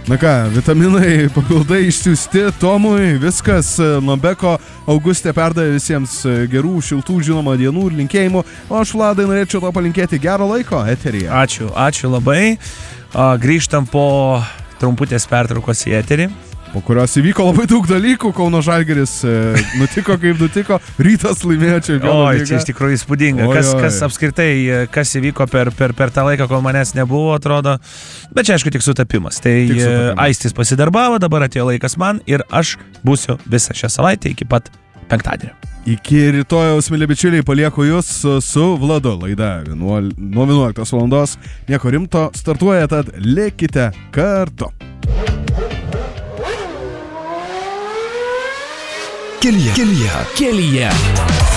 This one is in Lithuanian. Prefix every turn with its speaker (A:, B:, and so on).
A: Na ką, vitaminai papildai išsiųsti Tomui, viskas nuo Beko. Augustė perdavė visiems gerų, šiltų, žinoma, dienų ir linkėjimų. O aš, Vladai, norėčiau to palinkėti gero laiko eteryje.
B: Ačiū labai. Grįžtam po trumputės pertraukos į eterį.
A: Po kurios įvyko labai daug dalykų, Kauno Žalgiris nutiko kaip nutiko, Rytas laimėjo Čempionų lygą.
B: Čia iš tikrųjų įspūdinga, kas apskritai, kas įvyko per tą laiką, kol manęs nebuvo, atrodo, bet čia aišku tik sutapimas. Tai Aistis pasidarbavo, dabar atėjo laikas man ir aš būsiu visą šią savaitę iki pat penktadienio.
A: Iki rytojaus, mėly bičiuliai, palieku jūs su Vladu. Laida nuo 11 valandos. Nieko rimto, startuoja, tad likite kartu.
C: Kelyje.